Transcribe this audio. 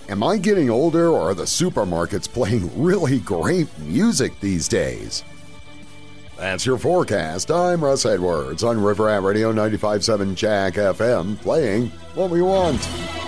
Am I getting older, or are the supermarkets playing really great music these days? That's your forecast. I'm Russ Edwards on River Rat Radio 95.7 Jack FM, playing what we want.